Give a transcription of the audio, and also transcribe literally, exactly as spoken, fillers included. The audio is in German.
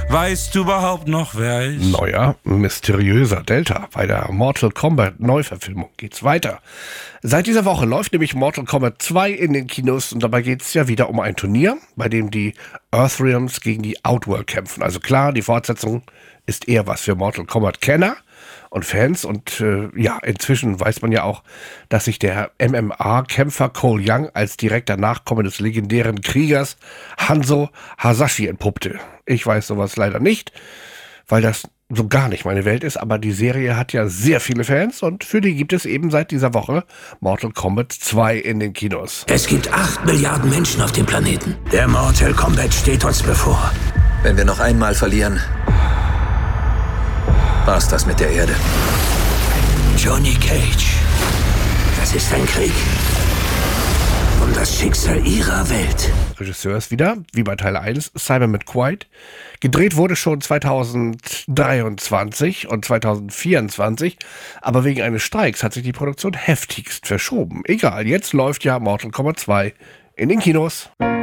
Weißt du überhaupt noch, wer ich? Neuer, mysteriöser Delta. Bei der Mortal Kombat Neuverfilmung geht's weiter. Seit dieser Woche läuft nämlich Mortal Kombat zwei in den Kinos und dabei geht's ja wieder um ein Turnier, bei dem die Earthrealms gegen die Outworld kämpfen. Also klar, die Fortsetzung ist eher was für Mortal Kombat-Kenner und Fans und äh, ja, inzwischen weiß man ja auch, dass sich der M M A-Kämpfer Cole Young als direkter Nachkomme des legendären Kriegers Hanzo Hasashi entpuppte. Ich weiß sowas leider nicht, weil das so gar nicht meine Welt ist, aber die Serie hat ja sehr viele Fans und für die gibt es eben seit dieser Woche Mortal Kombat zwei in den Kinos. Es gibt acht Milliarden Menschen auf dem Planeten. Der Mortal Kombat steht uns bevor. Wenn wir noch einmal verlieren, war's das mit der Erde. Johnny Cage, das ist ein Krieg um das Schicksal ihrer Welt. Regisseur ist wieder, wie bei Teil eins, Simon McQuaid. Gedreht wurde schon zweitausenddreiundzwanzig und zweitausendvierundzwanzig, aber wegen eines Streiks hat sich die Produktion heftigst verschoben. Egal, jetzt läuft ja Mortal Kombat zwei in den Kinos.